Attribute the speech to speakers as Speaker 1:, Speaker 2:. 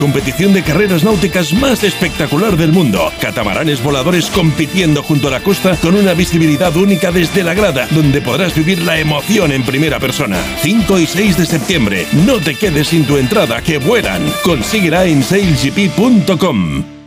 Speaker 1: competición de carreras náuticas más espectacular del mundo. Catamaranes voladores compitiendo junto a la costa con una visibilidad única desde la grada, donde podrás vivir la emoción en primera persona. 5 y 6 de septiembre. No te quedes sin tu entrada, que vuelan. Consíguela en sailgp.com.